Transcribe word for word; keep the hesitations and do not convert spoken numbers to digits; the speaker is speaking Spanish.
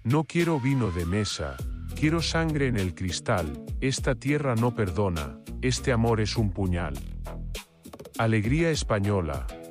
No quiero vino de mesa, quiero sangre en el cristal, esta tierra no perdona, este amor es un puñal. Alegría española,